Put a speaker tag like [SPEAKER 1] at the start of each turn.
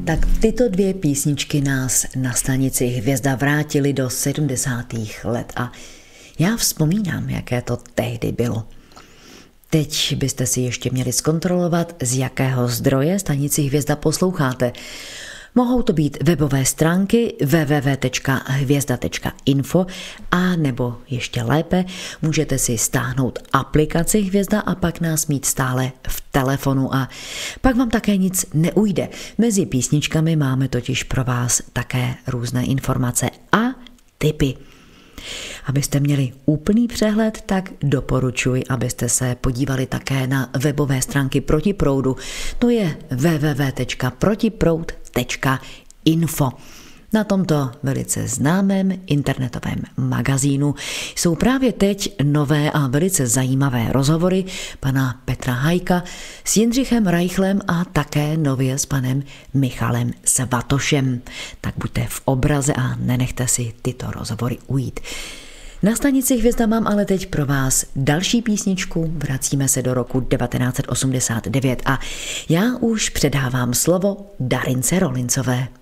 [SPEAKER 1] Tak tyto dvě písničky nás na stanici Hvězda vrátily do 70. let a já vzpomínám, jaké to tehdy bylo. Teď byste si ještě měli zkontrolovat, z jakého zdroje stanici Hvězda posloucháte. Mohou to být webové stránky www.hvězda.info a nebo ještě lépe můžete si stáhnout aplikaci Hvězda a pak nás mít stále v telefonu a pak vám také nic neujde. Mezi písničkami máme totiž pro vás také různé informace a tipy. Abyste měli úplný přehled, tak doporučuji, abyste se podívali také na webové stránky Protiproudu. To je www.protiproud.info. Na tomto velice známém internetovém magazínu jsou právě teď nové a velice zajímavé rozhovory pana Petra Hajka s Jindřichem Reichlem a také nově s panem Michalem Svatošem. Tak buďte v obraze a nenechte si tyto rozhovory ujít. Na stanici Hvězda mám ale teď pro vás další písničku, vracíme se do roku 1989 a já už předávám slovo Darince Rolincové.